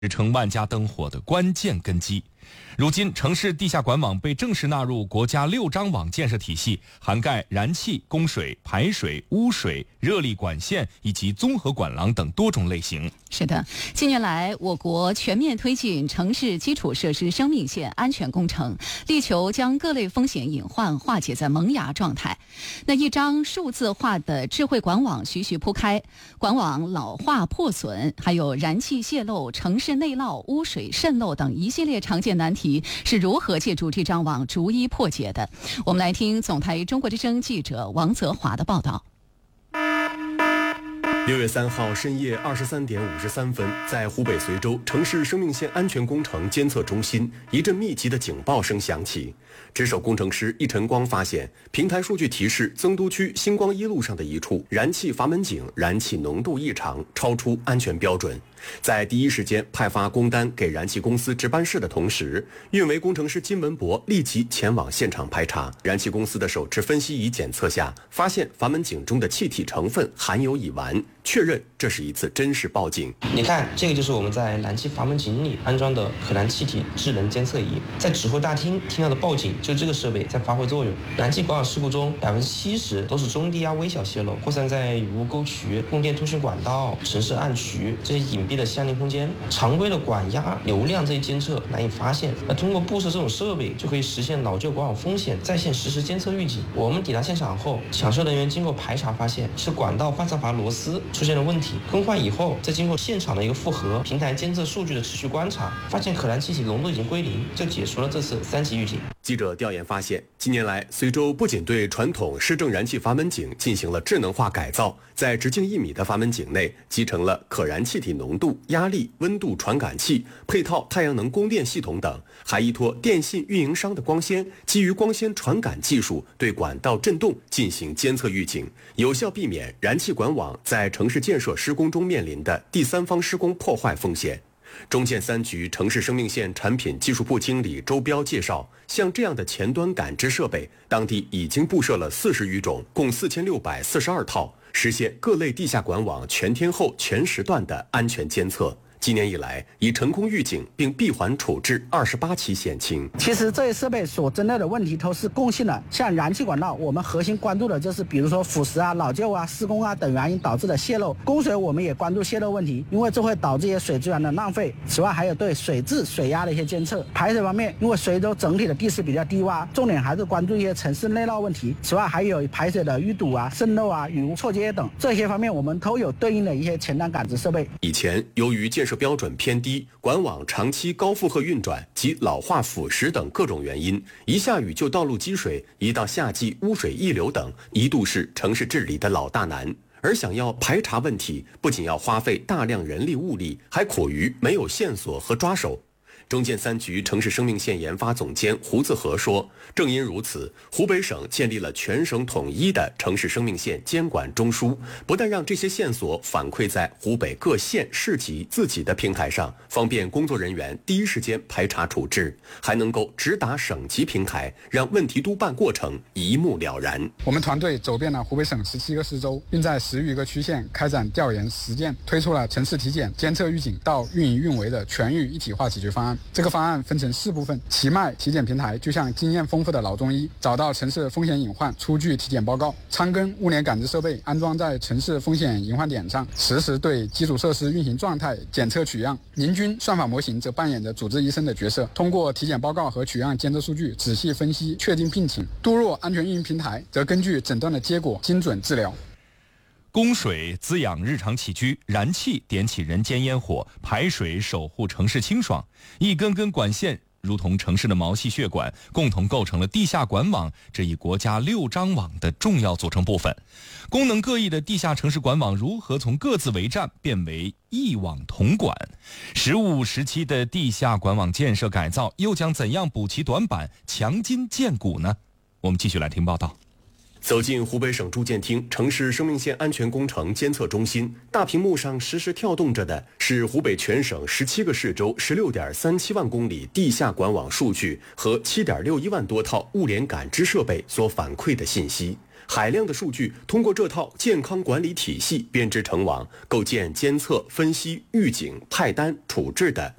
支撑万家灯火的关键根基。如今，城市地下管网被正式纳入国家6张网建设体系，涵盖燃气、供水、排水、污水、热力管线以及综合管廊等多种类型。 是的，近年来，我国全面推进城市基础设施生命线安全工程，力求将各类风险隐患化解在萌芽状态。那一张数字化的智慧管网徐徐铺开，管网老化破损，还有燃气泄漏、城市内涝、污水渗漏等一系列常见难题是如何借助这张网逐一破解的？我们来听总台中国之声记者王泽华的报道。 6月3号深夜23点53分，在湖北随州城市生命线安全工程监测中心，一阵密集的警报声响起。值守工程师易晨光发现，平台数据提示增都区星光一路上的一处燃气阀门井燃气浓度异常，超出安全标准。在第一时间派发工单给燃气公司值班室的同时，运维工程师金文博立即前往现场排查。燃气公司的手持分析仪检测下，发现阀门井中的气体成分含有乙烷，确认这是一次真实报警。 你看，这个就是我们在燃气阀门井里安装的可燃气体智能监测仪，在指挥大厅听到的报警，就这个设备在发挥作用。燃气管网事故中70%都是中低压微小泄漏，扩散在雨污沟渠、供电通讯管道、城市暗渠这些隐蔽的相邻空间，常规的管压、流量这些监测难以发现。那通过布设这种设备，就可以实现老旧管网风险在线实时监测预警。我们抵达现场后，抢修人员经过排查发现是管道换插阀螺丝出现了问题，更换以后，再经过现场的一个复核、平台监测数据的持续观察，发现可燃气体浓度已经归零，就解除了这次3级预警。 记者调研发现，近年来，随州不仅对传统市政燃气阀门井进行了智能化改造，在直径1米的阀门井内集成了可燃气体浓度、压力、温度传感器，配套太阳能供电系统等，还依托电信运营商的光纤，基于光纤传感技术对管道振动进行监测预警，有效避免燃气管网在城市建设施工中面临的第三方施工破坏风险。中建3局城市生命线产品技术部经理周彪介绍，像这样的前端感知设备，当地已经布设了40余种，共4642套，实现各类地下管网全天候全时段的安全监测。今年以来，已成功预警并闭环处置28起险情。 其实这些设备所针对的问题都是共性的，像燃气管道，我们核心关注的就是比如说腐蚀啊、老旧啊、施工啊等原因导致的泄漏。供水我们也关注泄漏问题，因为这会导致一些水资源的浪费。此外，还有对水质、水压的一些监测。排水方面，因为随州整体的地势比较低洼，重点还是关注一些城市内涝问题。此外，还有排水的淤堵啊、渗漏啊、雨污错接等这些方面，我们都有对应的一些前端感知设备。 以前由于建设标准偏低，管网长期高负荷运转及老化腐蚀等各种原因，一下雨就道路积水，一到夏季污水溢流等，一度是城市治理的老大难。而想要排查问题，不仅要花费大量人力物力，还苦于没有线索和抓手。中建3局城市生命线研发总监胡自和说，正因如此，湖北省建立了全省统一的城市生命线监管中枢，不但让这些线索反馈在湖北各县市级自己的平台上，方便工作人员第一时间排查处置，还能够直达省级平台，让问题督办过程一目了然。 我们团队走遍了湖北省17个市州，并在10余个区县开展调研实践，推出了城市体检、监测预警到运营运维的全域一体化解决方案。这个方案分成4部分，奇迈体检平台就像经验丰富的老中医，找到城市风险隐患，出具体检报告；昌根物联感知设备安装在城市风险隐患点上，实时对基础设施运行状态检测取样。宁军算法模型则扮演着主治医生的角色，通过体检报告和取样监测数据仔细分析，确定病情。杜若安全运营平台则根据诊断的结果精准治疗。 供水滋养日常起居，燃气点起人间烟火，排水守护城市清爽，一根根管线如同城市的毛细血管，共同构成了地下管网这一国家6张网的重要组成部分。功能各异的地下城市管网如何从各自为战变为一网统管？15、17的地下管网建设改造又将怎样补齐短板，强筋健骨呢？我们继续来听报道。 走进湖北省住建厅城市生命线安全工程监测中心，大屏幕上实时跳动着的是湖北全省17个市州16.37万公里地下管网数据和7.61万多套物联感知设备所反馈的信息。 海量的数据通过这套健康管理体系编织成网，构建监测、分析、预警、派单、处置的